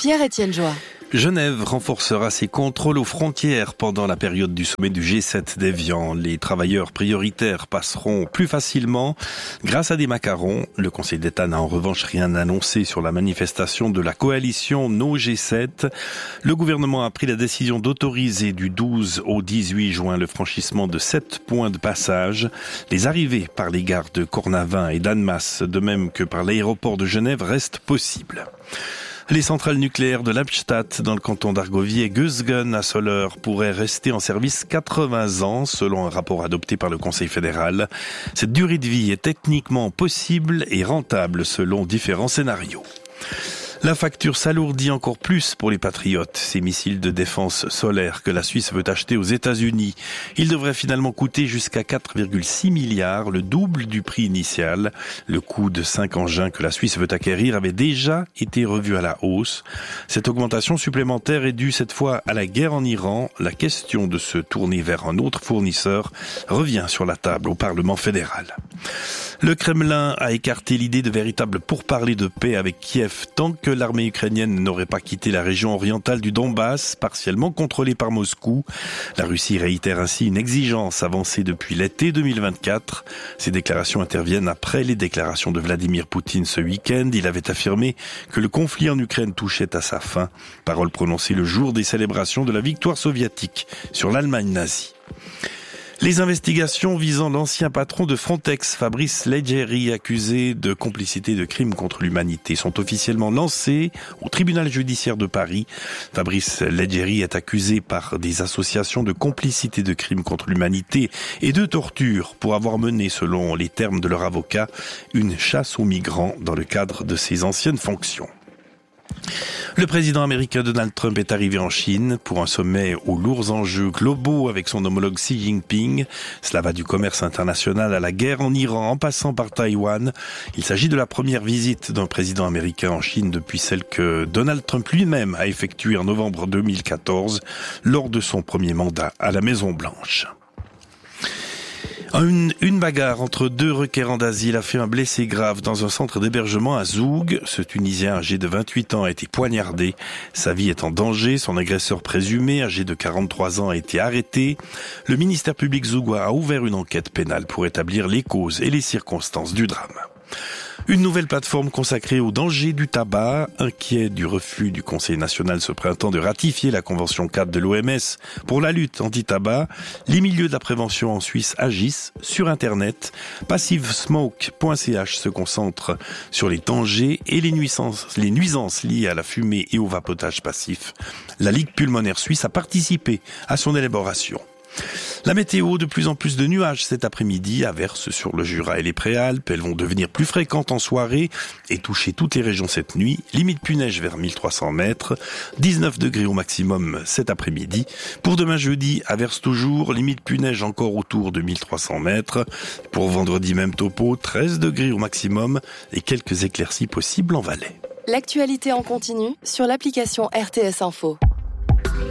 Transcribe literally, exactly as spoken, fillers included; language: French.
Pierre-Étienne Joie. Genève renforcera ses contrôles aux frontières pendant la période du sommet du G sept d'Évian. Les travailleurs prioritaires passeront plus facilement grâce à des macarons. Le Conseil d'État n'a en revanche rien annoncé sur la manifestation de la coalition No G sept. Le gouvernement a pris la décision d'autoriser du douze au dix-huit juin le franchissement de sept points de passage. Les arrivées par les gares de Cornavin et d'Annemasse, de même que par l'aéroport de Genève, restent possibles. Les centrales nucléaires de Lippstadt dans le canton d'Argovie et Gösgen à Soleure pourraient rester en service quatre-vingts ans selon un rapport adopté par le Conseil fédéral. Cette durée de vie est techniquement possible et rentable selon différents scénarios. La facture s'alourdit encore plus pour les patriotes. Ces missiles de défense solaire que la Suisse veut acheter aux États-Unis. Ils devraient finalement coûter jusqu'à quatre virgule six milliards, le double du prix initial. Le coût de cinq engins que la Suisse veut acquérir avait déjà été revu à la hausse. Cette augmentation supplémentaire est due cette fois à la guerre en Iran. La question de se tourner vers un autre fournisseur revient sur la table au Parlement fédéral. Le Kremlin a écarté l'idée de véritables pourparlers de paix avec Kiev tant que l'armée ukrainienne n'aurait pas quitté la région orientale du Donbass, partiellement contrôlée par Moscou. La Russie réitère ainsi une exigence avancée depuis l'été deux mille vingt-quatre. Ces déclarations interviennent après les déclarations de Vladimir Poutine ce week-end. Il avait affirmé que le conflit en Ukraine touchait à sa fin. Parole prononcée le jour des célébrations de la victoire soviétique sur l'Allemagne nazie. Les investigations visant l'ancien patron de Frontex, Fabrice Leggeri, accusé de complicité de crimes contre l'humanité, sont officiellement lancées au tribunal judiciaire de Paris. Fabrice Leggeri est accusé par des associations de complicité de crimes contre l'humanité et de torture pour avoir mené, selon les termes de leur avocat, une chasse aux migrants dans le cadre de ses anciennes fonctions. Le président américain Donald Trump est arrivé en Chine pour un sommet aux lourds enjeux globaux avec son homologue Xi Jinping. Cela va du commerce international à la guerre en Iran en passant par Taïwan. Il s'agit de la première visite d'un président américain en Chine depuis celle que Donald Trump lui-même a effectuée en novembre deux mille quatorze lors de son premier mandat à la Maison-Blanche. Une, une bagarre entre deux requérants d'asile a fait un blessé grave dans un centre d'hébergement à Zoug. Ce Tunisien âgé de vingt-huit ans a été poignardé. Sa vie est en danger. Son agresseur présumé, âgé de quarante-trois ans, a été arrêté. Le ministère public zougois a ouvert une enquête pénale pour établir les causes et les circonstances du drame. Une nouvelle plateforme consacrée au danger du tabac, inquiet du refus du Conseil national ce printemps de ratifier la Convention cadre de l'O M S pour la lutte anti-tabac. Les milieux de la prévention en Suisse agissent sur Internet. Passivesmoke point c h se concentre sur les dangers et les nuisances, les nuisances liées à la fumée et au vapotage passif. La Ligue pulmonaire suisse a participé à son élaboration. La météo, de plus en plus de nuages cet après-midi, averses sur le Jura et les Préalpes. Elles vont devenir plus fréquentes en soirée et toucher toutes les régions cette nuit. Limite plus neige vers mille trois cents mètres. dix-neuf degrés au maximum cet après-midi. Pour demain jeudi, averse toujours. Limite plus neige encore autour de mille trois cents mètres. Pour vendredi, même topo, treize degrés au maximum et quelques éclaircies possibles en Valais. L'actualité en continu sur l'application R T S Info.